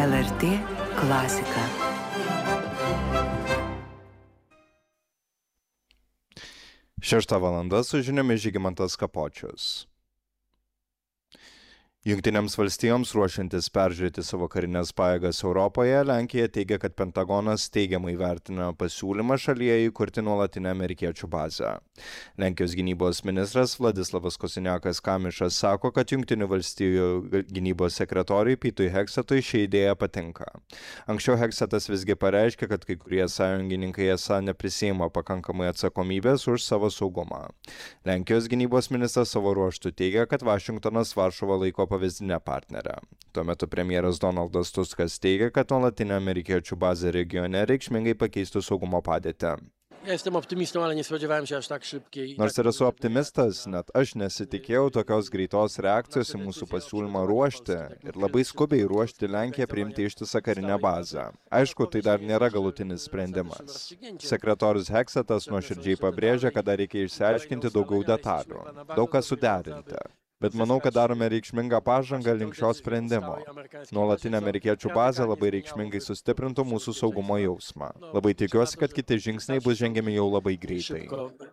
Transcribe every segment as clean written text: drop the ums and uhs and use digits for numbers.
LRT klasika. Šešta valanda su žiniomis Žygimantas Kapočius. Jungtinėms valstijoms ruošiantis peržiūrėti savo karinės pajėgas Europoje, Lenkija teigia, kad Pentagonas teigiamai vertina pasiūlymą šalyje įkurti nuolatinę amerikiečių bazę. Lenkijos gynybos ministras Vladislavas Kosiniakas-Kamišas sako, kad Jungtinių valstijų gynybos sekretoriui Petui Heksetui ši idėja patinka. Anksčiau Heksetas visgi pareiškė, kad kai kurie sąjungininkai esą neprisiima pakankamai atsakomybės už savo saugumą. Lenkijos gynybos ministras savo ruožtu teigia, kad Vašingtonas Varšuvą laiko pavyzdinę partnerę. Tuo metu premjeras Donaldas Tuskas teigia, kad nuolatinė amerikiečių bazė regione reikšmingai pakeistų saugumo padėtį. Nors ir esu optimistas, net aš nesitikėjau tokios greitos reakcijos į mūsų pasiūlymą ruošti ir labai skubiai ruošti Lenkiją priimti ištisą karinę bazę. Aišku, tai dar nėra galutinis sprendimas. Sekretorius Heksetas nuoširdžiai pabrėžia, kad dar reikia išsiaiškinti daugiau detalių, daug ką suderinti. Bet manau, kad darome reikšmingą pažangą link šio sprendimo. Nuolatinė amerikiečių bazė labai reikšmingai sustiprintų mūsų saugumo jausmą. Labai tikiuosi, kad kiti žingsniai bus žengiami jau labai greitai.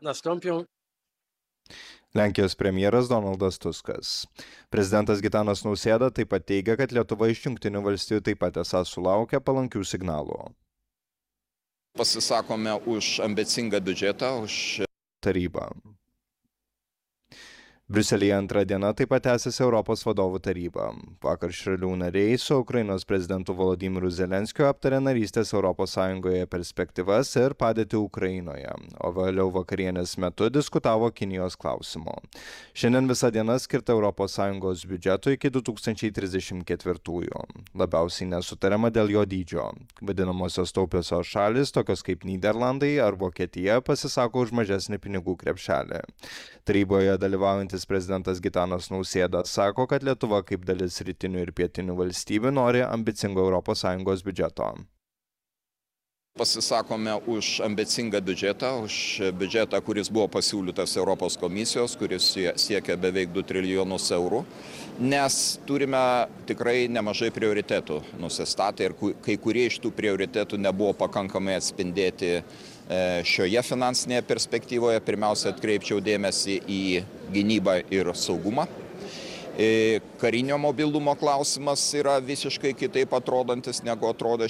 Lenkijos premjeras Donaldas Tuskas. Prezidentas Gitanas Nausėda taip pat teigia, kad Lietuva iš Jungtinių valstijų taip pat esą sulaukia palankių signalų. Pasisakome už ambicingą biudžetą, už tarybą. Briuselyje antrą dieną taip pat tęsiasi Europos vadovų taryba. Vakar šalių nariai su Ukrainos prezidentu Volodymyru Zelenskiu aptarė narystės Europos Sąjungoje perspektyvas ir padėtį Ukrainoje, o vėliau vakarienės metu diskutavo Kinijos klausimu. Šiandien visa diena skirta Europos Sąjungos biudžetui iki 2034-ųjų. Labiausiai nesutariama dėl jo dydžio. Vadinamosios taupiosios šalis, tokios kaip Nyderlandai ar Vokietija, pasisako už mažesnį pinigų krepšelį. Taryboje dalyvaujantis prezidentas Gitanas Nausėda sako, kad Lietuva kaip dalis rytinių ir pietinių valstybių nori ambicingo ES biudžeto. Pasisakome už ambicingą biudžetą, už biudžetą, kuris buvo pasiūlytas Europos komisijos, kuris siekia beveik 2 trilijonus eurų, nes turime tikrai nemažai prioritetų nusistatę ir kai kurie iš tų prioritetų nebuvo pakankamai atspindėti šioje finansinėje perspektyvoje. Pirmiausia, atkreipčiau dėmesį į gynybą ir saugumą. Karinio mobilumo klausimas yra visiškai kitaip atrodantis, negu atrodė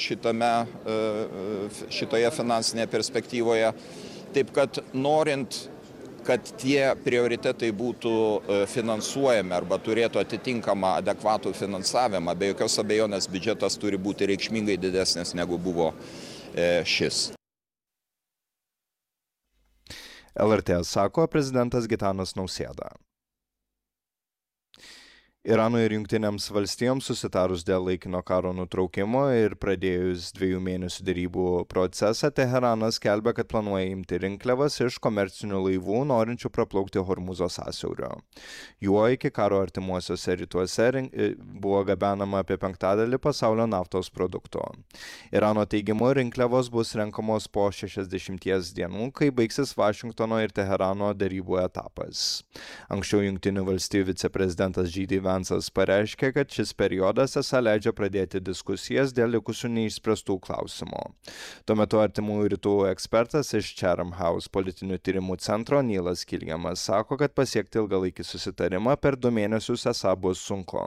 šitoje finansinėje perspektyvoje. Taip kad norint, kad tie prioritetai būtų finansuojami arba turėtų atitinkamą adekvatų finansavimą, be jokios abejonės biudžetas turi būti reikšmingai didesnis, negu buvo šis. LRT sako prezidentas Gitanas Nausėda. Iranui ir Jungtinėms valstijoms susitarus dėl laikino karo nutraukimo ir pradėjus 2 mėnesių derybų procesą, Teheranas skelbia, kad planuoja imti rinkliavas iš komercinių laivų, norinčių praplaukti Hormūzo sąsiaurio. Juo iki karo artimuosiuose rytuose buvo gabenama apie 1/5 pasaulio naftos produkto. Irano teigimu, rinkliavos bus renkamos po 60 dienų, kai baigsis Vašingtono ir Teherano derybų etapas. Anksčiau Jungtinių valstijų viceprezidentas J.D. Vansas pareiškė, kad šis periodas esą leidžia pradėti diskusijas dėl likusių neišspręstų klausimų. Tuo metu Artimųjų rytų ekspertas iš Chatham House politinių tyrimų centro Neilas Killiamas sako, kad pasiekti ilgalaikį susitarimą per 2 mėnesius esą bus sunku.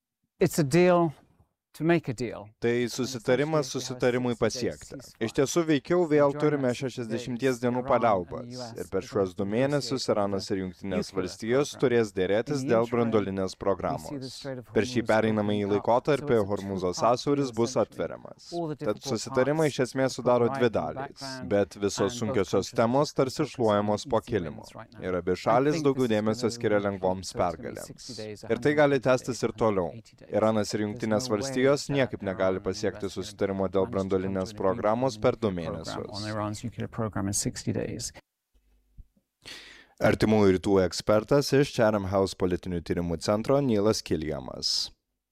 Tai susitarimas susitarimui pasiekti. Iš tiesų veikiau vėl turime 60 dienų paliaubas ir per šiuos 2 mėnesius Iranas ir Jungtinės valstijos turės dėrėtis dėl branduolinės programos. Per šį pereinamąjį laikotarpį Hormūzo sąsiauris bus atveriamas. Tad susitarimai iš esmės sudaro 2 dalys, bet visos sunkiosios temos tarsi šluojamos po kilimu. Ir abi šalis daugiau dėmesio skiria lengvoms pergalėms. Ir tai gali tęstis ir toliau. Iranas ir Jungtinės valstijos niekaip negali pasiekti susitarimo dėl branduolinės programos per 2 mėnesius. Artimųjų rytų ekspertas iš Chatham House politinių tyrimų centro Neilas Killiamas.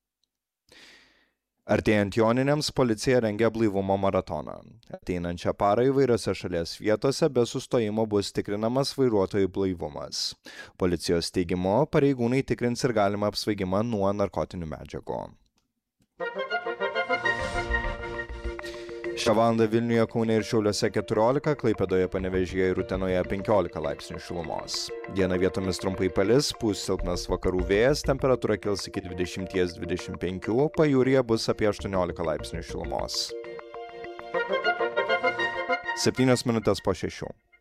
Artėjant joniniams, policija rengia blaivumo maratoną. Ateinančią parą įvairiose šalies vietose be sustojimo bus tikrinamas vairuotojų blaivumas. Policijos teigimu, pareigūnai tikrins ir galimą apsvaigimą nuo narkotinių medžiagų. Šią valandą Vilniuje, Kaune ir Šiauliuose 14, Klaipėdoje, Panevėžyje ir Utenoje 15 laipsnių šilumos. Dieną vietomis trumpai palis, pūs silpnas vakarų vėjas, temperatūra kils iki 20-25, pajūryje bus apie 18 laipsnių šilumos. 7 minutės po 6.